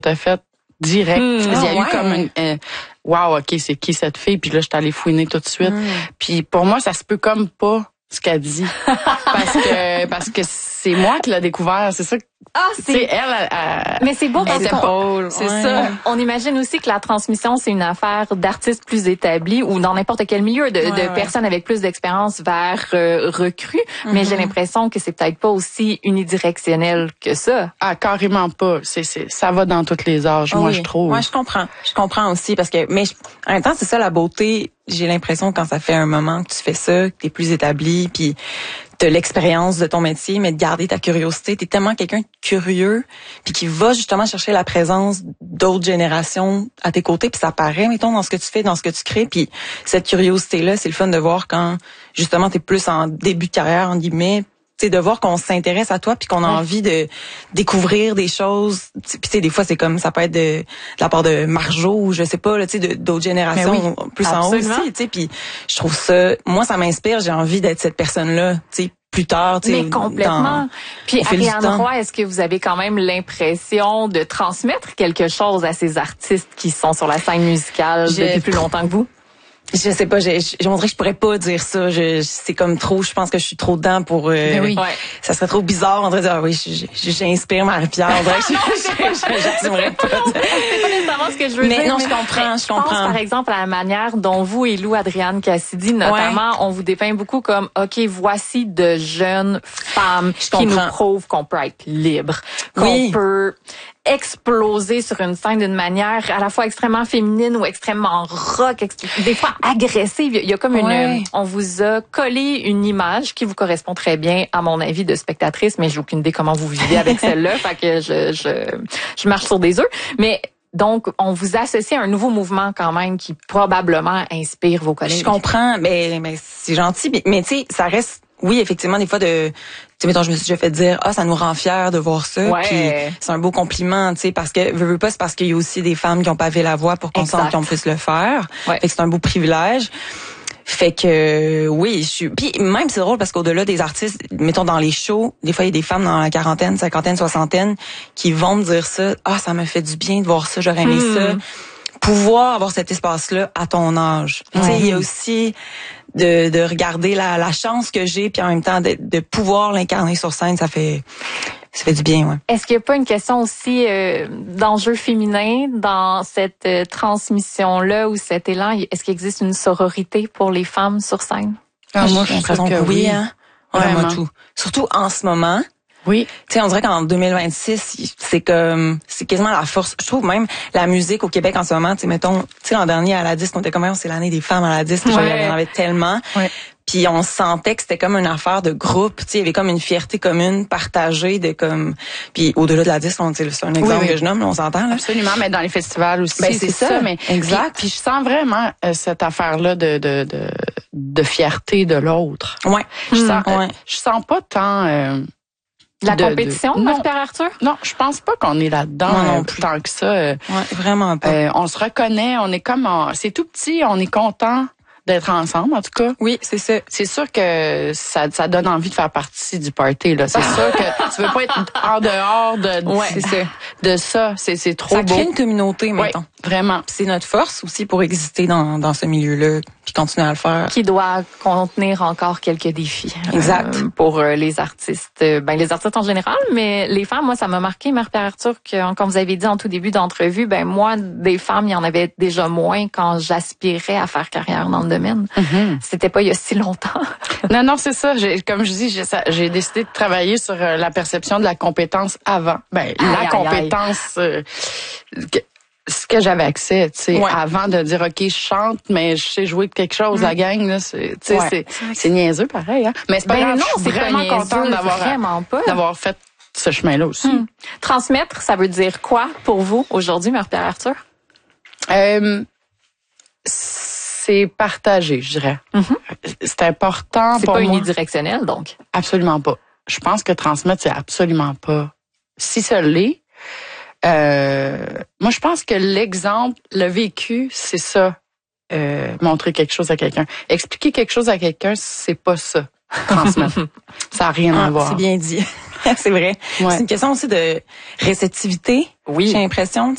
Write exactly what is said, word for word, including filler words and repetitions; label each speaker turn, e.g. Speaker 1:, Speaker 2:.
Speaker 1: t'as fait direct.
Speaker 2: Mmh,
Speaker 1: Il y a
Speaker 2: ah,
Speaker 1: eu
Speaker 2: ouais.
Speaker 1: comme une... Euh, wow, OK, c'est qui cette fille? Puis là, j'étais allée fouiner tout de suite. Mmh. Puis pour moi, ça se peut comme pas ce qu'elle dit. parce que parce que c'est moi qui l'ai découvert. C'est ça.
Speaker 3: Ah, c'est...
Speaker 1: elle, elle, elle...
Speaker 3: Mais c'est beau parce qu'on...
Speaker 2: C'est ouais. ça.
Speaker 3: On imagine aussi que la transmission, c'est une affaire d'artistes plus établis ou dans n'importe quel milieu, de, ouais, de ouais. personnes avec plus d'expérience vers euh, recrues. Mm-hmm. Mais j'ai l'impression que c'est peut-être pas aussi unidirectionnel que ça.
Speaker 1: Ah, carrément pas. C'est, c'est, ça va dans tous les âges, oui. moi, je trouve.
Speaker 2: Moi, je comprends. Je comprends aussi parce que... Mais je, en même temps, c'est ça la beauté. J'ai l'impression quand ça fait un moment que tu fais ça, que t'es plus établi, puis de l'expérience de ton métier, mais de garder ta curiosité. T'es tellement quelqu'un de curieux, puis qui va justement chercher la présence d'autres générations à tes côtés, puis ça paraît, mettons, dans ce que tu fais, dans ce que tu crées, puis cette curiosité-là, c'est le fun de voir quand, justement, t'es plus en début de carrière, en guillemets, tu sais, de voir qu'on s'intéresse à toi, puis qu'on a ouais. envie de découvrir des choses. Puis tu sais, des fois, c'est comme, ça peut être de, de la part de Marjo, ou je sais pas, là, tu sais, d'autres générations, oui, plus absolument. En haut aussi, tu sais, puis je trouve ça, moi, ça m'inspire, j'ai envie d'être cette personne-là, tu sais, plus tard, tu sais.
Speaker 3: Mais complètement. Dans, puis Ariane Roy, est-ce que vous avez quand même l'impression de transmettre quelque chose à ces artistes qui sont sur la scène musicale j'ai... depuis plus longtemps que vous?
Speaker 2: Je sais pas, je, je, je dirais que je pourrais pas dire ça. Je, c'est comme trop, je pense que je suis trop dedans pour... Euh,
Speaker 3: oui.
Speaker 2: Ça serait trop bizarre, on dirait dire, ah oui, j'inspire Marie-Pierre. On dirait que je n'assumerais pas.
Speaker 3: C'est pas nécessairement ce que je veux
Speaker 2: mais
Speaker 3: dire.
Speaker 2: Non, mais non, je comprends, je, je comprends.
Speaker 3: pense, par exemple, à la manière dont vous et Lou Adrienne Cassidy, notamment, ouais. on vous dépeint beaucoup comme, OK, voici de jeunes femmes je qui comprends. Nous prouvent qu'on peut être libre, qu'on oui. peut... exploser sur une scène d'une manière à la fois extrêmement féminine ou extrêmement rock, extré- des fois agressive. Il y a comme une, ouais. on vous a collé une image qui vous correspond très bien, à mon avis, de spectatrice, mais j'ai aucune idée comment vous vivez avec celle-là, fait que je, je, je marche sur des œufs. Mais donc, on vous associe à un nouveau mouvement quand même qui probablement inspire vos collègues.
Speaker 2: Je comprends, mais, mais c'est gentil, mais, mais tu sais, ça reste. Oui, effectivement, des fois, de, tu sais, mettons, je me suis déjà fait dire, ah, ça nous rend fiers de voir ça.
Speaker 3: Ouais.
Speaker 2: Puis c'est un beau compliment, tu sais, parce que, veux, veux pas, c'est parce qu'il y a aussi des femmes qui ont pavé la voie pour qu'on sente qu'on puisse le faire.
Speaker 3: Ouais.
Speaker 2: Fait que c'est un beau privilège. Fait que, oui, je suis, puis même c'est drôle parce qu'au-delà des artistes, mettons dans les shows, des fois il y a des femmes dans la quarantaine, cinquantaine, soixantaine qui vont me dire ça, ah, ça me fait du bien de voir ça, j'aurais aimé mmh. ça. Pouvoir avoir cet espace-là à ton âge. Ouais. Tu sais, il y a aussi de, de regarder la, la chance que j'ai, puis en même temps de, de pouvoir l'incarner sur scène, ça fait ça fait du bien, ouais.
Speaker 3: Est-ce qu'il n'y a pas une question aussi euh, d'enjeu féminin dans cette euh, transmission-là ou cet élan? Est-ce qu'il existe une sororité pour les femmes sur scène?
Speaker 2: Ah, moi, j'ai l'impression que oui, hein. Vraiment tout. Surtout en ce moment.
Speaker 1: Oui.
Speaker 2: Tu sais, on dirait qu'en deux mille vingt-six, c'est comme, c'est quasiment la force. Je trouve même la musique au Québec en ce moment, tu sais, mettons, tu sais, l'an dernier à la disque, on était comme, c'est l'année des femmes à la disque, ouais. J'en avais tellement.
Speaker 1: Ouais.
Speaker 2: Puis on sentait que c'était comme une affaire de groupe, tu sais, il y avait comme une fierté commune, partagée, de comme, puis au-delà de la disque, on, c'est un exemple oui, oui. que je nomme, là, on s'entend, là.
Speaker 1: Absolument, mais dans les festivals aussi.
Speaker 2: Ben, c'est, c'est ça, ça, mais
Speaker 1: exact. Puis, puis je sens vraiment euh, cette affaire-là de, de, de, de fierté de l'autre.
Speaker 2: Ouais.
Speaker 1: Je sens,
Speaker 2: mmh, ouais.
Speaker 1: euh, je sens pas tant, euh,
Speaker 3: La
Speaker 1: de,
Speaker 3: compétition,
Speaker 1: de...
Speaker 3: Marie-Pierre Arthur?
Speaker 1: Non, je pense pas qu'on est là-dedans non, non, plus tant que ça. Euh,
Speaker 2: ouais, vraiment pas.
Speaker 1: Euh, on se reconnaît, on est comme, en... c'est tout petit, on est content d'être ensemble, en tout cas.
Speaker 2: Oui, c'est ça.
Speaker 1: C'est sûr que ça, ça donne envie de faire partie du party, là. C'est sûr que tu veux pas être en dehors de,
Speaker 2: ouais,
Speaker 1: c'est ça. de ça. C'est, c'est trop
Speaker 2: ça
Speaker 1: beau.
Speaker 2: crée une communauté, mettons.
Speaker 1: Ouais, vraiment.
Speaker 2: Puis c'est notre force aussi pour exister dans, dans ce milieu-là, puis continuer à le faire.
Speaker 3: Qui doit contenir encore quelques défis.
Speaker 2: Exact.
Speaker 3: Euh, pour euh, les artistes. Ben, les artistes en général, mais les femmes, moi, ça m'a marqué, Marie-Pierre Arthur, que, comme vous avez dit en tout début d'entrevue, ben, moi, des femmes, il y en avait déjà moins quand j'aspirais à faire carrière dans le domaine. Mm-hmm. C'était pas il y a si longtemps.
Speaker 1: non, non, c'est ça. J'ai, comme je dis, j'ai, ça, j'ai décidé de travailler sur euh, la perception de la compétence avant. Ben, aïe, la aïe, compétence, aïe. Euh, que, ce que j'avais accès, tu sais, ouais. avant de dire, OK, je chante, mais je sais jouer de quelque chose, mm. la gang, là, c'est, tu sais, ouais. c'est, c'est niaiseux, pareil, hein. Mais c'est pas
Speaker 3: ben
Speaker 1: grave,
Speaker 3: non,
Speaker 1: je suis vraiment contente d'avoir,
Speaker 3: vraiment pas.
Speaker 1: d'avoir fait ce chemin-là aussi. Mm.
Speaker 3: Transmettre, ça veut dire quoi pour vous aujourd'hui, Marie-Pierre Arthur?
Speaker 1: Euh, c'est partagé, je dirais. Mm-hmm. C'est important
Speaker 3: c'est
Speaker 1: pour moi.
Speaker 3: C'est pas unidirectionnel, donc?
Speaker 1: Absolument pas. Je pense que transmettre, c'est absolument pas. Si ça l'est, euh, moi, je pense que l'exemple, le vécu, c'est ça. Euh, montrer quelque chose à quelqu'un. Expliquer quelque chose à quelqu'un, c'est pas ça. Transmettre. Ça n'a rien
Speaker 2: ah,
Speaker 1: à voir.
Speaker 2: C'est bien dit. C'est vrai. Ouais. C'est une question aussi de réceptivité.
Speaker 3: Oui.
Speaker 2: J'ai l'impression.